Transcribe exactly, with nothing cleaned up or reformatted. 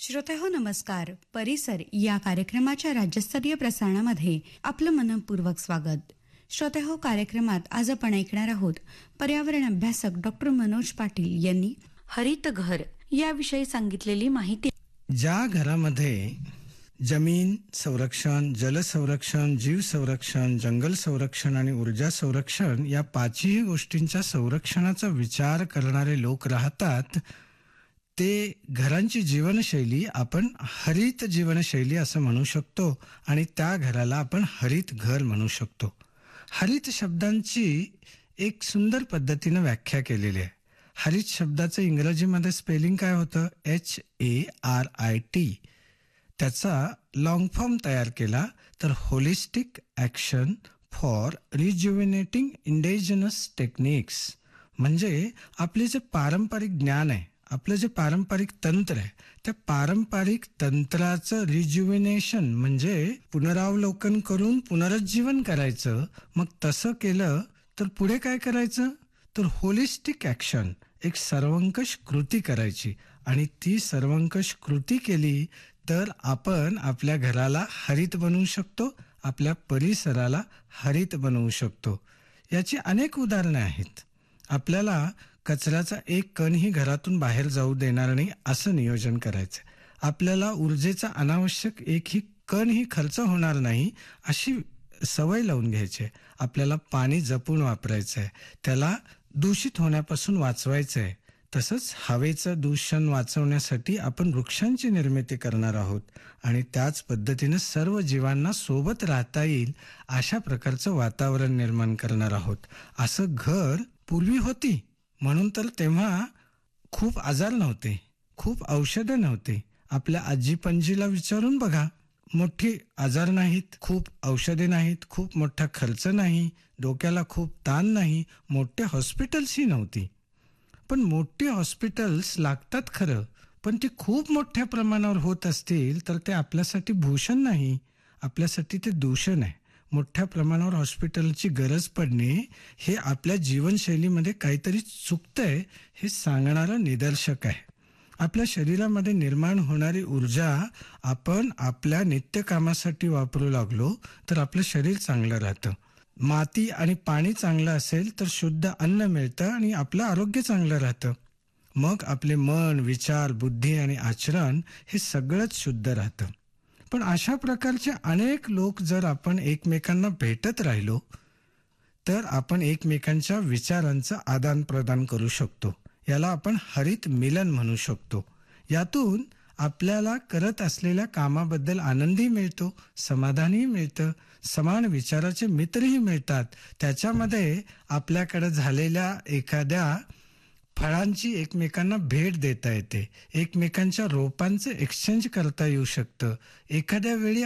श्रोतेहो नमस्कार. परिसर या कार्यक्रमाच्या राज्यस्तरीय प्रसारणामध्ये आपलं मनपूर्वक स्वागत. श्रोतेहो, कार्यक्रमात आज आपण ऐकणार आहोत पर्यावरण अभ्यासक डॉक्टर मनोज पाटील यांनी हरित घर याविषयी सांगितलेली माहिती. ज्या घरामध्ये जमीन संरक्षण, जल संरक्षण, जीव संरक्षण, जंगल संरक्षण आणि ऊर्जा संरक्षण या पाचही गोष्टींच्या संरक्षणाचा विचार करणारे लोक राहतात, ते घरांची जीवनशैली आपण हरित जीवनशैली असं म्हणू शकतो आणि त्या घराला आपण हरित घर म्हणू शकतो. हरित शब्दांची एक सुंदर पद्धतीने व्याख्या केलेली आहे. हरित शब्दाचं इंग्रजीमध्ये स्पेलिंग काय होतं? H A R I T. त्याचा लॉंग फॉर्म तयार केला तर holistic action for रिज्युव्हिनेटिंग indigenous techniques. म्हणजे आपले जे पारंपरिक ज्ञान आहे, आपलं जे पारंपरिक तंत्र आहे, त्या पारंपरिक तंत्राचं रिज्युव्हिनेशन म्हणजे पुनरावलोकन करून पुनरुज्जीवन करायचं. मग तसं केलं तर पुढे काय करायचं? तर होलिस्टिक ॲक्शन, एक सर्वंकष कृती करायची. आणि ती सर्वंकष कृती केली तर आपण आपल्या घराला हरित बनवू शकतो, आपल्या परिसराला हरित बनवू शकतो. याची अनेक उदाहरणे आहेत. आपल्याला कचऱ्याचा एक कणही घरातून बाहेर जाऊ देणार नाही असं नियोजन करायचं. आपल्याला ऊर्जेचा अनावश्यक एकही कणही खर्च होणार नाही अशी सवय लावून घ्यायची. आपल्याला पाणी जपून वापरायचं आहे, त्याला दूषित होण्यापासून वाचवायचं आहे. तसंच हवेचं दूषण वाचवण्यासाठी आपण वृक्षांची निर्मिती करणार आहोत आणि त्याच पद्धतीनं सर्व जीवांना सोबत राहता येईल अशा प्रकारचं वातावरण निर्माण करणार आहोत. असं घर पूर्वी होती म्हणून तर तेव्हा खूप आजार नव्हते, खूप औषधं नव्हते. आपल्या आजी पणजीला विचारून बघा, मोठी आजार नाहीत, खूप औषधे नाहीत, खूप मोठा खर्च नाही, डोक्याला खूप ताण नाही, मोठे हॉस्पिटल्सही नव्हती. पण मोठी हॉस्पिटल्स लागतात खरं, पण ती खूप मोठ्या प्रमाणावर होत असतील तर ते आपल्यासाठी भूषण नाही, आपल्यासाठी ते दूषण आहे. मोठ्या प्रमाणावर हॉस्पिटलची गरज पडणे हे आपल्या जीवनशैलीमध्ये काहीतरी चुकतंय हे सांगणारं निदर्शक आहे. आपल्या शरीरामध्ये निर्माण होणारी ऊर्जा आपण आपल्या नित्यकामासाठी वापरू लागलो तर आपलं शरीर चांगलं राहतं. माती आणि पाणी चांगलं असेल तर शुद्ध अन्न मिळतं आणि आपलं आरोग्य चांगलं राहतं. मग आपले मन, विचार, बुद्धी आणि आचरण हे सगळंच शुद्ध राहतं. पण अशा प्रकारचे अनेक लोक जर आपण एकमेकांना भेटत राहिलो तर आपण एकमेकांच्या विचारांचं आदान प्रदान करू शकतो. याला आपण हरित मिलन म्हणू शकतो. यातून आपल्याला करत असलेल्या कामाबद्दल आनंदही मिळतो, समाधानही मिळतं, समान विचाराचे मित्रही मिळतात. त्याच्यामध्ये आपल्याकडे झालेल्या एखाद्या फळांची एकमेकांना भेट देता येते, एकमेकांच्या रोपांचं एक्सचेंज करता येऊ शकतं. एखाद्या वेळी